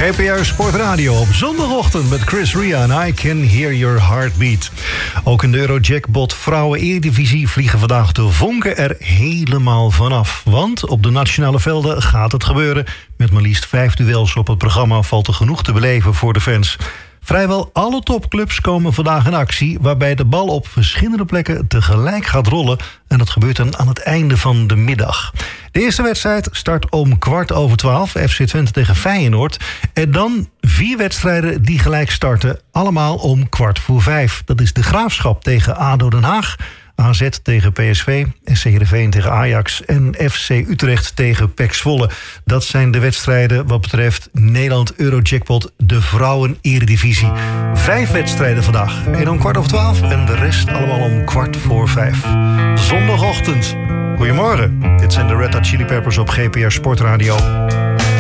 GPR Sportradio op zondagochtend met Chris Ria en I Can Hear Your Heartbeat. Ook in de Eurojackpot Vrouwen-Eredivisie vliegen vandaag de vonken er helemaal vanaf. Want op de nationale velden gaat het gebeuren. Met maar liefst 5 duels op het programma valt er genoeg te beleven voor de fans. Vrijwel alle topclubs komen vandaag in actie, waarbij de bal op verschillende plekken tegelijk gaat rollen. En dat gebeurt dan aan het einde van de middag. De eerste wedstrijd start om 12:15, FC Twente tegen Feyenoord. En dan 4 wedstrijden die gelijk starten, allemaal om 4:15. Dat is de Graafschap tegen ADO Den Haag, AZ tegen PSV, SC Heerenveen tegen Ajax en FC Utrecht tegen PEC Zwolle. Dat zijn de wedstrijden wat betreft Nederland Eurojackpot, de Vrouwen-Eredivisie. 5 wedstrijden vandaag. 1 om 12:15 en de rest allemaal om 4:15. Zondagochtend. Goedemorgen. Dit zijn de Red Hot Chili Peppers op GPR Sportradio.